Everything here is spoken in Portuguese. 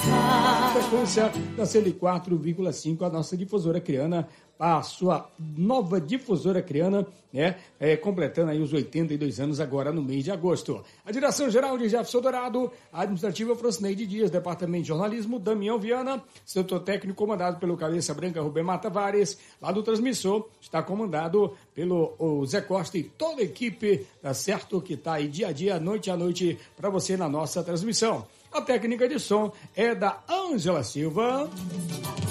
Frequência da 104,5, a nossa difusora criana, a sua nova difusora criana, né? Completando aí os 82 anos agora no mês de agosto. A direção geral de Jefferson Dourado, a administrativa Francineide Dias, departamento de jornalismo Damião Viana, setor técnico comandado pelo Cabeça Branca Rubem Mata Vares, lá do transmissor está comandado pelo Zé Costa e toda a equipe, tá certo? Que está aí dia a dia, noite a noite, para você na nossa transmissão. A técnica de som é da Ângela Silva.